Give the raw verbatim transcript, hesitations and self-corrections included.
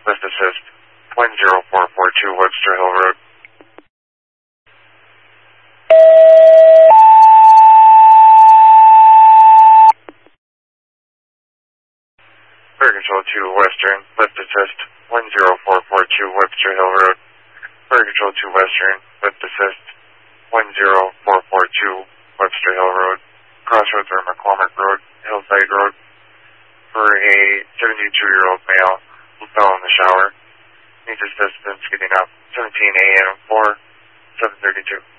Lift assist, one zero four four two Webster Hill Road. Fire Control two Western, lift assist, one zero four four two Webster Hill Road. Fire Control two Western, lift assist, one zero four four two Webster Hill Road. Crossroads or McCormick Road, Hillside Road. For a seventy-two-year-old male who fell in the shower. Needs assistance getting up, seventeen A M four, seven thirty-two.